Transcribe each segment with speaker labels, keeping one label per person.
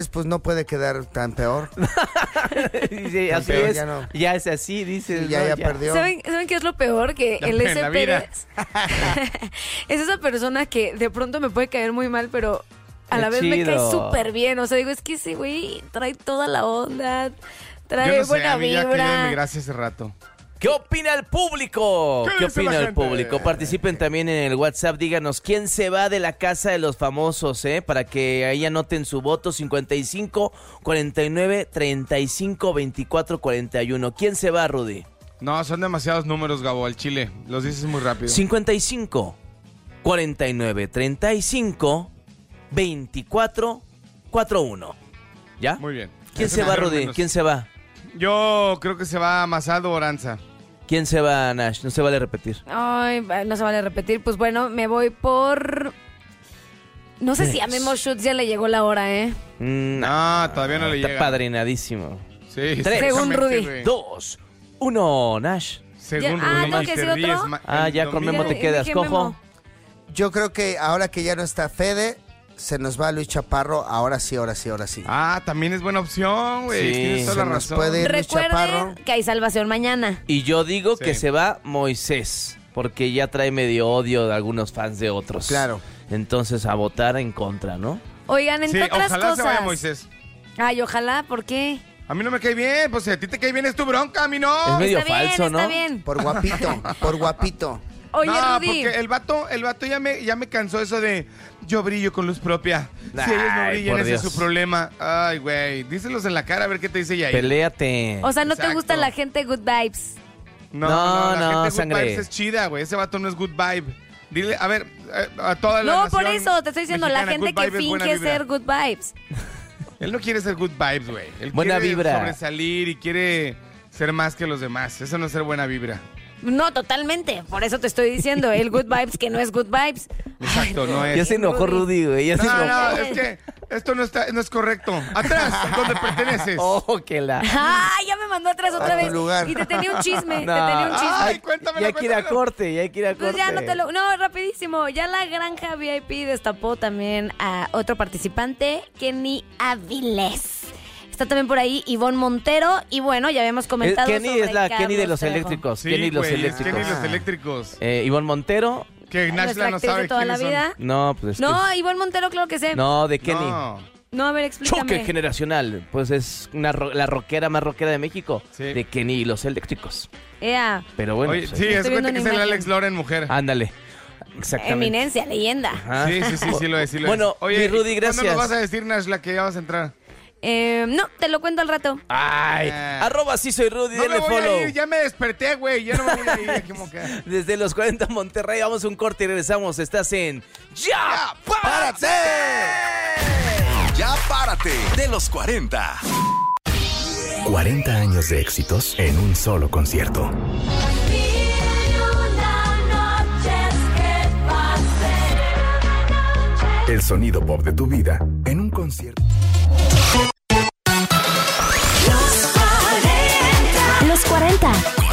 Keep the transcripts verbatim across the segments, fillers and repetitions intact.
Speaker 1: pues no puede quedar tan peor.
Speaker 2: Sí,
Speaker 1: tan
Speaker 2: así
Speaker 1: peor,
Speaker 2: es.
Speaker 1: Ya, no.
Speaker 2: Ya es así, dices.
Speaker 1: Sí, ya,
Speaker 2: ¿no?
Speaker 1: ya,
Speaker 2: ya
Speaker 1: perdió.
Speaker 3: ¿Saben, ¿Saben qué es lo peor? Que
Speaker 4: Ya
Speaker 3: el
Speaker 4: en
Speaker 3: S.
Speaker 4: la vida.
Speaker 3: Pérez es esa persona que de pronto me puede caer muy mal, pero a
Speaker 2: Qué
Speaker 3: la vez me
Speaker 2: chido.
Speaker 3: cae súper bien. O sea, digo, es que ese güey trae toda la onda, trae
Speaker 4: Yo no sé,
Speaker 3: buena
Speaker 4: a mí ya cayó de mi
Speaker 3: vibra.
Speaker 4: gracia hace rato.
Speaker 2: ¿Qué opina el público?
Speaker 4: ¿Qué
Speaker 2: ¿Qué,
Speaker 4: dice
Speaker 2: opina
Speaker 4: la
Speaker 2: el
Speaker 4: gente?
Speaker 2: público? Participen también en el WhatsApp. Díganos quién se va de la casa de los famosos, ¿eh? Para que ahí anoten su voto. cincuenta y cinco, cuarenta y nueve, treinta y cinco, veinticuatro, cuarenta y uno. ¿Quién se va, Rudy?
Speaker 4: No, son demasiados números, Gabo, al chile. Los dices muy rápido.
Speaker 2: cincuenta y cinco, cuarenta y nueve, treinta y cinco, veinticuatro, cuarenta y uno. ¿Ya?
Speaker 4: Muy bien.
Speaker 2: ¿Quién
Speaker 4: Ese
Speaker 2: se
Speaker 4: me
Speaker 2: va,
Speaker 4: dijeron
Speaker 2: Rudy?
Speaker 4: menos.
Speaker 2: ¿Quién se va?
Speaker 4: Yo creo que se va Masado Oranza.
Speaker 2: ¿Quién se va, Nash? No se vale repetir.
Speaker 3: Ay, no se vale repetir. Pues bueno, me voy por... No sé si a Memo Schutz ya le llegó la hora, ¿eh?
Speaker 2: Mm,
Speaker 4: No, todavía no le
Speaker 2: está
Speaker 4: llega.
Speaker 2: padrinadísimo.
Speaker 4: Sí,
Speaker 2: Tres.
Speaker 3: Según Rudy.
Speaker 4: güey.
Speaker 2: Dos, uno, Nash.
Speaker 4: Según
Speaker 3: Ya- ah,
Speaker 4: Rudy,
Speaker 3: ¿tengo que
Speaker 4: te
Speaker 3: decir otro?
Speaker 4: ríes ma-
Speaker 2: Ah,
Speaker 4: el
Speaker 2: ya con
Speaker 4: domingo.
Speaker 2: Memo te
Speaker 3: Ya
Speaker 2: quedas,
Speaker 3: dije
Speaker 2: cojo.
Speaker 3: Memo.
Speaker 1: Yo creo que ahora que ya no está Fede, se nos va Luis Chaparro. Ahora sí, ahora sí, ahora sí.
Speaker 4: Ah, también es buena opción, güey.
Speaker 2: Sí.
Speaker 4: Tienes toda
Speaker 1: Se
Speaker 4: la
Speaker 1: nos
Speaker 4: razón.
Speaker 1: puede ir Luis Chaparro.
Speaker 3: Recuerden que hay salvación mañana.
Speaker 2: Y yo digo
Speaker 4: Sí.
Speaker 2: que se va Moisés, porque ya trae medio odio de algunos fans de otros.
Speaker 1: Claro.
Speaker 2: Entonces a votar en contra, ¿no?
Speaker 3: Oigan, entre
Speaker 4: Sí,
Speaker 3: otras
Speaker 4: ojalá
Speaker 3: cosas.
Speaker 4: se vaya Moisés.
Speaker 3: Ay, ojalá, ¿por qué?
Speaker 4: A mí no me cae bien, pues si a ti te cae bien es tu bronca, a mí no.
Speaker 2: Es medio
Speaker 3: está bien,
Speaker 2: falso,
Speaker 3: está
Speaker 2: ¿no?
Speaker 3: bien.
Speaker 1: Por guapito, por guapito.
Speaker 3: Oye,
Speaker 4: no,
Speaker 3: Rudy.
Speaker 4: porque el vato, el vato ya me, ya me cansó eso de yo brillo con luz propia. Si
Speaker 2: Ay,
Speaker 4: ellos no brillan,
Speaker 2: por
Speaker 4: ese es
Speaker 2: Dios.
Speaker 4: su problema. Ay, güey, díselos en la cara a ver qué te dice Yair.
Speaker 2: Peléate.
Speaker 3: O sea, ¿no te
Speaker 4: Exacto.
Speaker 3: gusta la gente good vibes?
Speaker 4: No,
Speaker 2: No,
Speaker 4: no, la
Speaker 2: no,
Speaker 4: gente
Speaker 2: sangre.
Speaker 4: good vibes es chida, güey. Ese vato no es good vibe. Dile, a ver, eh, a toda la
Speaker 3: No, por
Speaker 4: nación
Speaker 3: eso, te estoy diciendo, la
Speaker 4: mexicana,
Speaker 3: gente
Speaker 4: good
Speaker 3: que
Speaker 4: vibe es buena
Speaker 3: finge
Speaker 4: vibra.
Speaker 3: ser good vibes.
Speaker 4: Él no quiere ser good vibes, güey. Él
Speaker 2: Buena
Speaker 4: quiere
Speaker 2: vibra.
Speaker 4: sobresalir y quiere ser más que los demás. Eso no es ser buena vibra.
Speaker 3: No, totalmente. Por eso te estoy diciendo, el good vibes que no es good vibes.
Speaker 4: Exacto, no es.
Speaker 2: Ya se enojó Rudy, güey. Ya se
Speaker 4: No,
Speaker 2: enojó.
Speaker 4: no, es que esto no está, no es correcto. Atrás, donde perteneces.
Speaker 2: Oh, que la...
Speaker 3: ¡Ay, ya me mandó atrás otra
Speaker 1: A tu
Speaker 3: vez!
Speaker 1: lugar.
Speaker 3: Y te tenía un chisme,
Speaker 2: No.
Speaker 3: te tenía un chisme.
Speaker 4: Ay, cuéntamelo,
Speaker 2: Ya hay que ir a
Speaker 4: cuéntamelo.
Speaker 2: corte, ya hay que ir a corte.
Speaker 3: Pues ya no te lo... No, rapidísimo. Ya la Granja V I P destapó también a otro participante, Kenny Avilés. Está también por ahí Ivonne Montero. Y bueno, ya habíamos
Speaker 2: Eh,
Speaker 3: comentado
Speaker 2: Kenny
Speaker 3: sobre
Speaker 2: es la Kenny de
Speaker 3: Carlos
Speaker 2: los
Speaker 3: Trejo.
Speaker 2: eléctricos.
Speaker 4: Sí,
Speaker 2: Kenny los
Speaker 4: güey, es
Speaker 2: eléctricos.
Speaker 4: Kenny los
Speaker 3: Ah.
Speaker 4: eléctricos.
Speaker 2: Eh, Ivonne Montero.
Speaker 4: Que
Speaker 3: Nuestra
Speaker 4: Nashla no
Speaker 3: actriz
Speaker 4: sabe
Speaker 3: de toda la
Speaker 4: quiénes son.
Speaker 3: vida.
Speaker 2: No, pues es que
Speaker 3: No,
Speaker 2: es-
Speaker 3: Ivonne Montero, claro que sé.
Speaker 2: No, de Kenny.
Speaker 4: No.
Speaker 3: No, a ver, explícame.
Speaker 2: Choque generacional. Pues es una ro- la rockera más rockera de México.
Speaker 4: Sí.
Speaker 2: De Kenny y los eléctricos.
Speaker 3: Ea,
Speaker 2: Pero bueno,
Speaker 4: Oye,
Speaker 2: pues,
Speaker 4: sí,
Speaker 2: ahí-
Speaker 4: es
Speaker 3: Estoy
Speaker 4: cuenta
Speaker 3: viendo
Speaker 4: que es
Speaker 3: una
Speaker 4: el
Speaker 3: imagen.
Speaker 4: Alex Loren mujer.
Speaker 2: ándale. Exactamente.
Speaker 3: eminencia, leyenda.
Speaker 2: Ajá.
Speaker 4: Sí, sí, sí, sí lo es, sí lo es.
Speaker 2: Bueno,
Speaker 4: Oye,
Speaker 2: mi Rudy,
Speaker 4: ¿cuándo
Speaker 2: gracias.
Speaker 4: nos vas a decir, Nashla, que ya vas a entrar?
Speaker 3: Eh, no, te lo cuento al rato.
Speaker 2: Ay,
Speaker 4: Eh.
Speaker 2: arroba sí soy Rudy,
Speaker 4: No me
Speaker 2: denle
Speaker 4: voy
Speaker 2: follow.
Speaker 4: a ir, ya me desperté, güey. Ya no me voy a ir. ¿Cómo que?
Speaker 2: Desde los cuarenta Monterrey, vamos a un corte y regresamos. Estás en ¡Ya!
Speaker 4: ¡Párate!
Speaker 5: Ya párate de los cuarenta.
Speaker 6: cuarenta años de éxitos en un solo concierto. El sonido pop de tu vida en un concierto.
Speaker 7: Los cuarenta.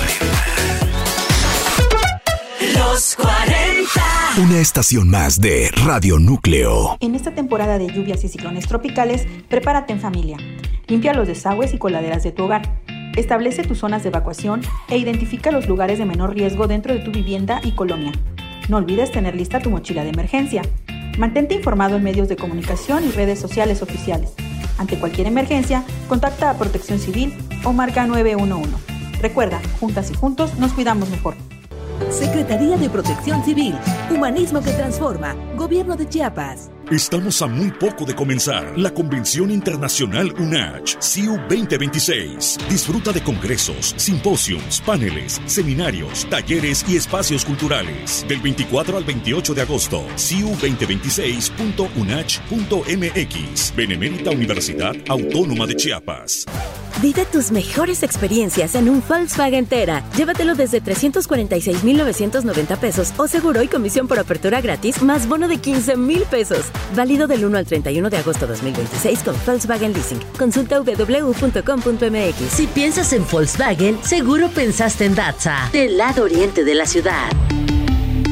Speaker 7: Los cuarenta.
Speaker 6: Una estación más de Radio Núcleo.
Speaker 8: En esta temporada de lluvias y ciclones tropicales, prepárate en familia. Limpia los desagües y coladeras de tu hogar. Establece tus zonas de evacuación e identifica los lugares de menor riesgo dentro de tu vivienda y colonia. No olvides tener lista tu mochila de emergencia. Mantente informado en medios de comunicación y redes sociales oficiales. Ante cualquier emergencia, contacta a Protección Civil o marca nueve uno uno. Recuerda, juntas y juntos nos cuidamos mejor.
Speaker 9: Secretaría de Protección Civil, Humanismo que Transforma, Gobierno de Chiapas.
Speaker 10: Estamos a muy poco de comenzar la Convención Internacional UNACH C I U veinte veintiséis. Disfruta de congresos, simposios, paneles, seminarios, talleres y espacios culturales. Del veinticuatro al veintiocho de agosto, C I U veinte veintiséis punto unach punto m x. Benemérita Universidad Autónoma de Chiapas.
Speaker 7: Vive tus mejores experiencias en un Volkswagen Tera. Llévatelo desde trescientos cuarenta y seis mil novecientos noventa pesos o seguro y comisión por apertura gratis más bono de quince mil pesos. Válido del uno al treinta y uno de agosto dos mil veintiséis con Volkswagen Leasing. Consulta doble u doble u doble u punto com punto m x.
Speaker 11: Si piensas en Volkswagen, seguro pensaste en Datza, del lado oriente de la ciudad.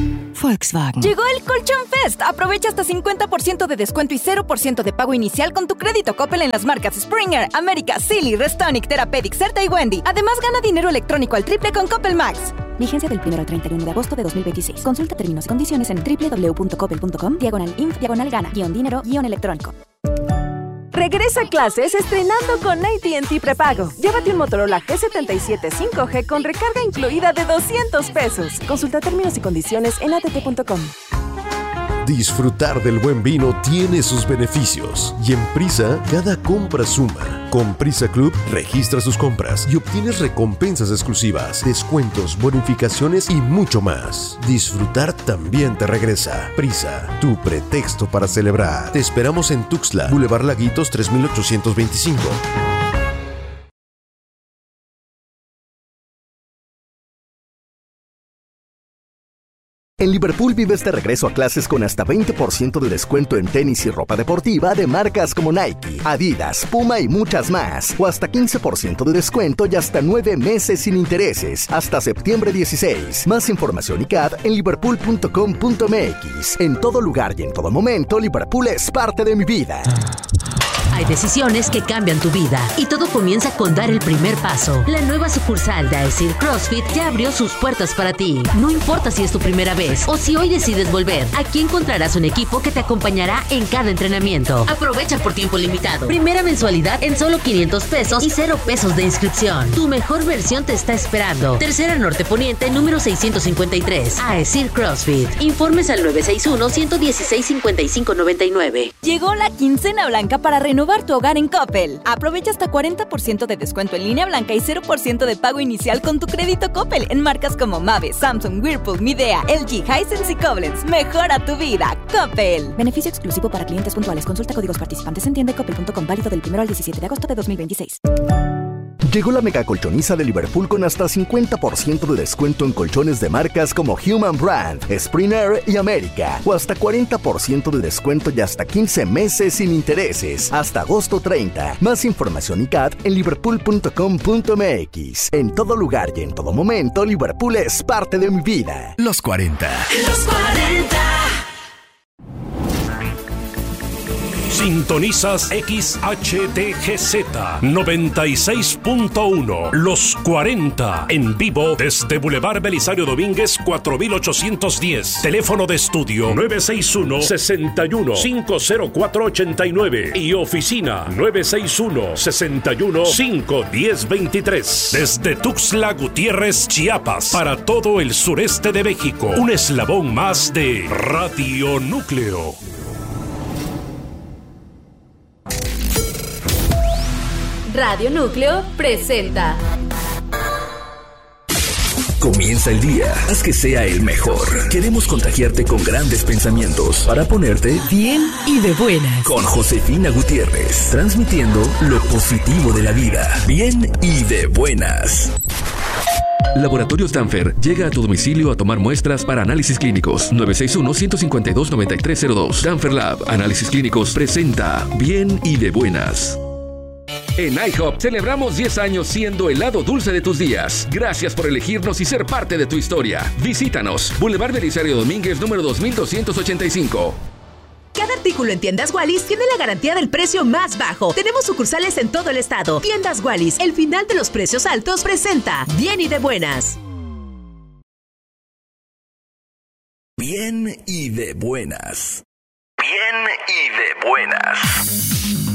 Speaker 11: Volkswagen.
Speaker 12: Llegó el Colchón Fest. Aprovecha hasta cincuenta por ciento de descuento y cero por ciento de pago inicial con tu crédito Coppel en las marcas Springer, América, Silly, Restonic, Therapeutic, Certa y Wendy. Además, gana dinero electrónico al triple con Coppel Max.
Speaker 13: Vigencia del primero al treinta y uno de agosto de dos mil veintiséis. Consulta términos y condiciones en doble u doble u doble u punto coppel punto com, diagonal inf, diagonal gana, guión dinero, guión electrónico.
Speaker 14: Regresa a clases estrenando con A T and T Prepago. Llévate un Motorola G setenta y siete cinco G con recarga incluida de doscientos pesos. Consulta términos y condiciones en a t t punto com.
Speaker 15: Disfrutar del buen vino tiene sus beneficios y en Prisa cada compra suma. Con Prisa Club registra sus compras y obtienes recompensas exclusivas, descuentos, bonificaciones y mucho más. Disfrutar también te regresa. Prisa, tu pretexto para celebrar. Te esperamos en Tuxtla, Boulevard Laguitos tres mil ochocientos veinticinco.
Speaker 16: En Liverpool vives de regreso a clases con hasta veinte por ciento de descuento en tenis y ropa deportiva de marcas como Nike, Adidas, Puma y muchas más. O hasta quince por ciento de descuento y hasta nueve meses sin intereses. Hasta septiembre dieciséis. Más información y C A D en liverpool punto com punto m x. En todo lugar y en todo momento, Liverpool es parte de mi vida.
Speaker 17: Hay decisiones que cambian tu vida y todo comienza con dar el primer paso. La nueva sucursal de Aesir CrossFit ya abrió sus puertas para ti. No importa si es tu primera vez o si hoy decides volver, aquí encontrarás un equipo que te acompañará en cada entrenamiento. Aprovecha por tiempo limitado. Primera mensualidad en solo quinientos pesos y cero pesos de inscripción. Tu mejor versión te está esperando. Tercera Norte Poniente, número seiscientos cincuenta y tres. Aesir CrossFit. Informes al nueve seis uno, uno uno seis, cinco cinco nueve nueve.
Speaker 12: Llegó la quincena blanca para renovar tu hogar en Coppel. Aprovecha hasta cuarenta por ciento de descuento en línea blanca y cero por ciento de pago inicial con tu crédito Coppel en marcas como Mave, Samsung, Whirlpool, Midea, L G, Hisense y Koblenz. Mejora tu vida, Coppel.
Speaker 13: Beneficio exclusivo para clientes puntuales. Consulta códigos participantes en tienda coppel punto com, válido del primero al diecisiete de agosto de dos mil veintiséis.
Speaker 16: Llegó la mega colchoniza de Liverpool con hasta cincuenta por ciento de descuento en colchones de marcas como Human Brand, Springer y América. O hasta cuarenta por ciento de descuento y hasta quince meses sin intereses. Hasta agosto treinta. Más información y C A D en liverpool punto com punto m x. En todo lugar y en todo momento, Liverpool es parte de mi vida.
Speaker 6: Los cuarenta.
Speaker 18: Los cuarenta.
Speaker 10: Sintonizas X H D G Z noventa y seis punto uno. Los cuarenta. En vivo desde Boulevard Belisario Domínguez cuatro mil ochocientos diez. Teléfono de estudio nueve seis uno, seis uno, cinco cero cuatro ocho nueve. Y oficina nueve seis uno, seis uno, cinco uno cero dos tres. Desde Tuxtla Gutiérrez, Chiapas. Para todo el sureste de México. Un eslabón más de Radio Núcleo.
Speaker 3: Radio Núcleo presenta.
Speaker 6: Comienza el día, haz que sea el mejor. Queremos contagiarte con grandes pensamientos para ponerte
Speaker 9: bien y de buenas.
Speaker 6: Con Josefina Gutiérrez, transmitiendo lo positivo de la vida. Bien y de buenas.
Speaker 19: Laboratorios Danfer llega a tu domicilio a tomar muestras para análisis clínicos. nueve seis uno, uno cinco dos, nueve tres cero dos. Danfer Lab, análisis clínicos, presenta Bien y de buenas. En IHOP celebramos diez años siendo el lado dulce de tus días. Gracias por elegirnos y ser parte de tu historia. Visítanos, Boulevard Belisario Domínguez, número dos mil doscientos ochenta y cinco.
Speaker 20: Cada artículo en Tiendas Wallis tiene la garantía del precio más bajo. Tenemos sucursales en todo el estado. Tiendas Wallis, el final de los precios altos, presenta Bien y de buenas.
Speaker 6: Bien y de buenas. Bien y de buenas.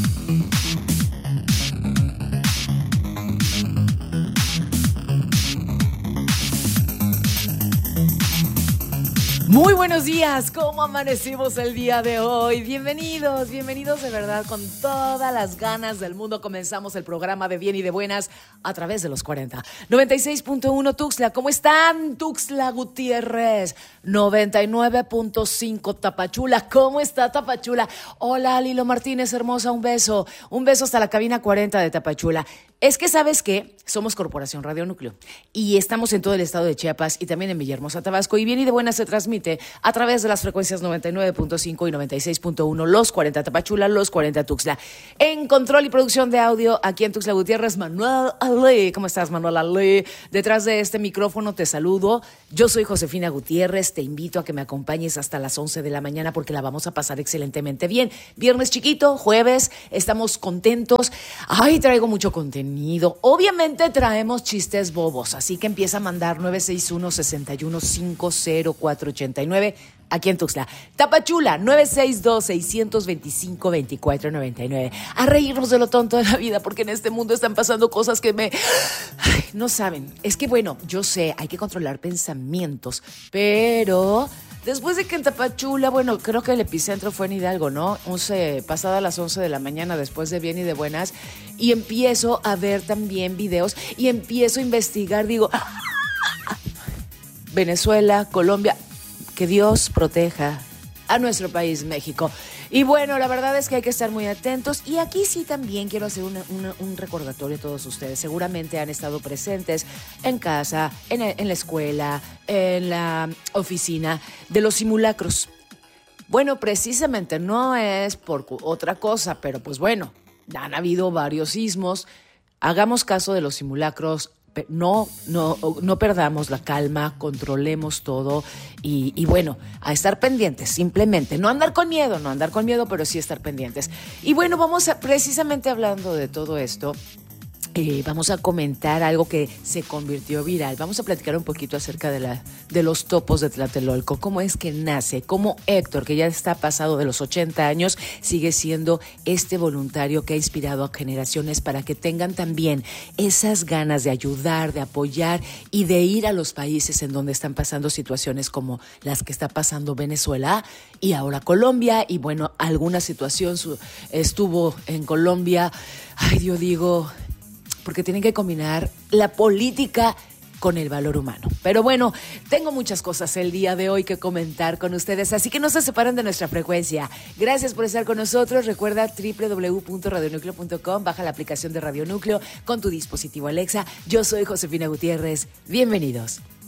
Speaker 21: Muy buenos días, ¿cómo amanecimos el día de hoy? Bienvenidos, bienvenidos de verdad, con todas las ganas del mundo. Comenzamos el programa de Bien y de Buenas a través de los cuarenta. noventa y seis punto uno Tuxtla, ¿cómo están? Tuxtla Gutiérrez. noventa y nueve punto cinco Tapachula, ¿cómo está Tapachula? Hola Lilo Martínez, hermosa, un beso. Un beso hasta la cabina cuarenta de Tapachula. Es que, ¿sabes qué? Somos Corporación Radio Núcleo y estamos en todo el estado de Chiapas y también en Villahermosa, Tabasco. Y Bien y de Buenas se transmite siete a través de las frecuencias noventa y nueve punto cinco y noventa y seis punto uno, los cuarenta Tapachula, los cuarenta Tuxtla. En control y producción de audio, aquí en Tuxtla Gutiérrez, Manuel Ale. ¿Cómo estás, Manuel Ale? Detrás de este micrófono te saludo. Yo soy Josefina Gutiérrez. Te invito a que me acompañes hasta las once de la mañana porque la vamos a pasar excelentemente bien. Viernes chiquito, jueves, estamos contentos. Ay, traigo mucho contenido. Obviamente traemos chistes bobos, así que empieza a mandar nueve seis uno, seis uno cinco cero cuatro ocho nueve aquí en Tuxtla. Tapachula, nueve seis dos, seis dos cinco, dos cuatro nueve nueve. A reírnos de lo tonto de la vida, porque en este mundo están pasando cosas que me... Ay, no saben. Es que, bueno, yo sé, hay que controlar pensamientos, pero... Después de que en Tapachula, bueno, creo que el epicentro fue en Hidalgo, ¿no? once, pasada las once de la mañana, después de Bien y de Buenas, y empiezo a ver también videos y empiezo a investigar, digo, Venezuela, Colombia, que Dios proteja a nuestro país, México. Y bueno, la verdad es que hay que estar muy atentos. Y aquí sí también quiero hacer una, una, un recordatorio a todos ustedes. Seguramente han estado presentes en casa, en, en la escuela, en la oficina, de los simulacros. Bueno, precisamente no es por otra cosa, pero pues bueno, han habido varios sismos. Hagamos caso de los simulacros. No, no, no perdamos la calma, controlemos todo y, y bueno, a estar pendientes, simplemente, no andar con miedo, no andar con miedo, pero sí estar pendientes. Y bueno, vamos a, precisamente hablando de todo esto, eh, vamos a comentar algo que se convirtió viral. Vamos a platicar un poquito acerca de, la, de los topos de Tlatelolco, cómo es que nace, cómo Héctor, que ya está pasado de los ochenta años, sigue siendo este voluntario que ha inspirado a generaciones para que tengan también esas ganas de ayudar, de apoyar y de ir a los países en donde están pasando situaciones como las que está pasando Venezuela y ahora Colombia. Y bueno, alguna situación su, estuvo en Colombia. Ay, yo digo... porque tienen que combinar la política con el valor humano. Pero bueno, tengo muchas cosas el día de hoy que comentar con ustedes, así que no se separen de nuestra frecuencia. Gracias por estar con nosotros. Recuerda doble u doble u doble u punto radio núcleo punto com, baja la aplicación de Radio Núcleo con tu dispositivo Alexa. Yo soy Josefina Gutiérrez. Bienvenidos.